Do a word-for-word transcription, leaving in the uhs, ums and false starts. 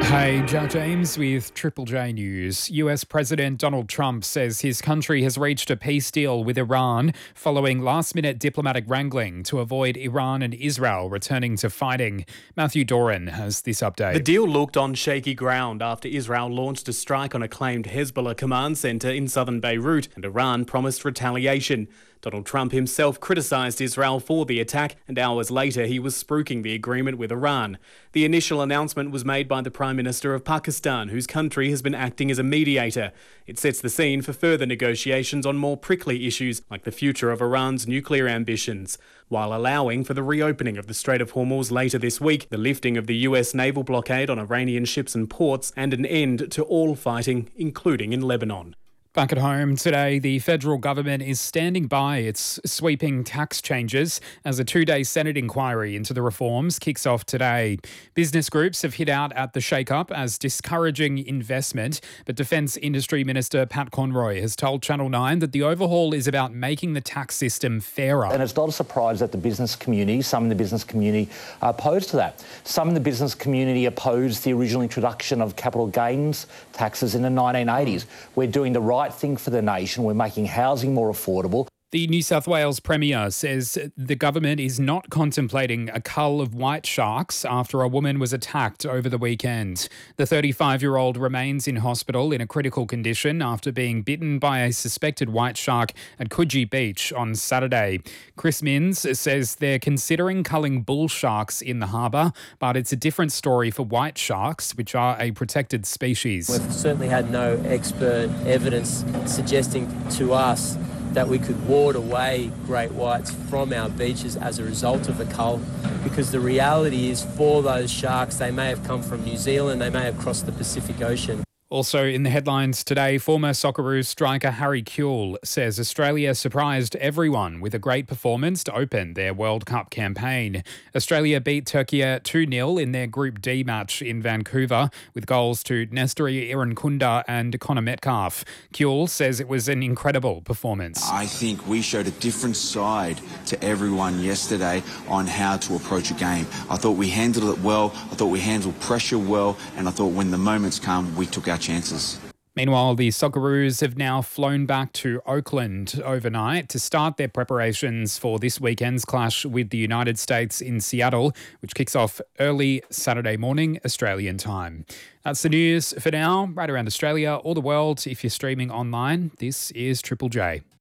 Hey, Joe James with Triple J News. U S President Donald Trump says his country has reached a peace deal with Iran following last-minute diplomatic wrangling to avoid Iran and Israel returning to fighting. Matthew Doran has this update. The deal looked on shaky ground after Israel launched a strike on a claimed Hezbollah command centre in southern Beirut, and Iran promised retaliation. Donald Trump himself criticised Israel for the attack, and hours later he was spruiking the agreement with Iran. The initial announcement was made by the Prime Minister of Pakistan, whose country has been acting as a mediator. It sets the scene for further negotiations on more prickly issues like the future of Iran's nuclear ambitions. While allowing for the reopening of the Strait of Hormuz later this week, the lifting of the U S naval blockade on Iranian ships and ports, and an end to all fighting, including in Lebanon. Back at home today, the federal government is standing by its sweeping tax changes as a two-day Senate inquiry into the reforms kicks off today. Business groups have hit out at the shake-up as discouraging investment, but Defence Industry Minister Pat Conroy has told Channel nine that the overhaul is about making the tax system fairer. And it's not a surprise that the business community, some in the business community, are opposed to that. Some in the business community opposed the original introduction of capital gains taxes in the nineteen eighties. We're doing the right thing for the nation. We're making housing more affordable. The New South Wales Premier says the government is not contemplating a cull of white sharks after a woman was attacked over the weekend. The thirty-five-year-old remains in hospital in a critical condition after being bitten by a suspected white shark at Coogee Beach on Saturday. Chris Minns says they're considering culling bull sharks in the harbour, but it's a different story for white sharks, which are a protected species. We've certainly had no expert evidence suggesting to us that we could ward away great whites from our beaches as a result of the cull, because the reality is for those sharks, they may have come from New Zealand, they may have crossed the Pacific Ocean. Also in the headlines today, former Socceroos striker Harry Kewell says Australia surprised everyone with a great performance to open their World Cup campaign. Australia beat Turkey two nil in their Group D match in Vancouver with goals to Nestori Irankunda and Connor Metcalfe. Kewell says it was an incredible performance. I think we showed a different side to everyone yesterday on how to approach a game. I thought we handled it well, I thought we handled pressure well, and I thought when the moments come, we took our chances. Meanwhile, the Socceroos have now flown back to Oakland overnight to start their preparations for this weekend's clash with the United States in Seattle, which kicks off early Saturday morning Australian time. That's the news for now, right around Australia or the world. If you're streaming online, this is Triple J.